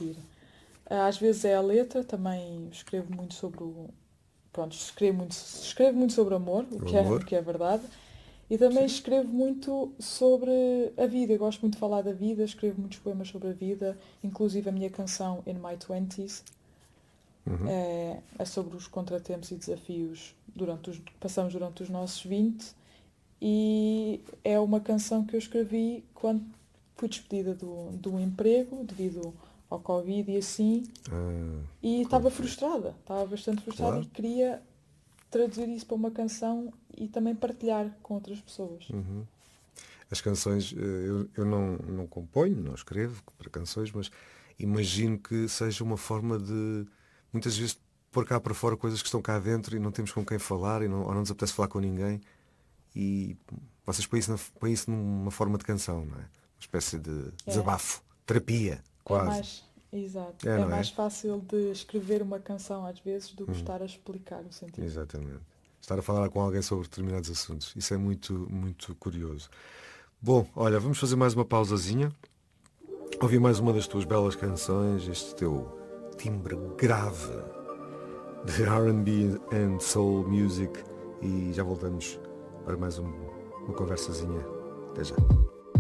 sentir. Às vezes é a letra, também escrevo muito sobre o... Pronto, escrevo muito sobre amor, o que é verdade. E também Sim. escrevo muito sobre a vida. Eu gosto muito de falar da vida, escrevo muitos poemas sobre a vida, inclusive a minha canção In My Twenties Uhum. é sobre os contratempos e desafios que passamos durante os nossos 20 e é uma canção que eu escrevi quando fui despedida do emprego devido ao Covid e assim, e Covid. estava bastante frustrada e Claro. queria traduzir isso para uma canção e também partilhar com outras pessoas. As canções, eu não componho, não escrevo para canções, mas imagino que seja uma forma de, muitas vezes, pôr cá para fora coisas que estão cá dentro e não temos com quem falar ou não nos apetece falar com ninguém. E vocês põem isso numa forma de canção, não é? Uma espécie de É, desabafo, terapia, é quase. mais, exato, É, é não é? mais fácil de escrever uma canção às vezes do que estar a explicar o sentimento. Exatamente. Estar a falar com alguém sobre determinados assuntos. Isso é muito, muito curioso. Bom, olha, vamos fazer mais uma pausazinha. Ouvir mais uma das tuas belas canções, este teu timbre grave de R&B and soul music, e já voltamos para mais uma conversazinha. Até já.